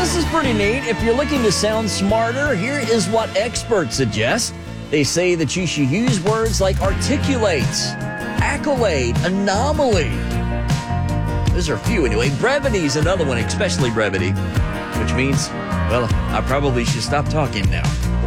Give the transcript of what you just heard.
this is pretty neat. If you're looking to sound smarter, here is what experts suggest. They say that you should use words like articulate, accolade, anomaly. Those are a few anyway. Brevity is another one, especially brevity, which means, well, I probably should stop talking now.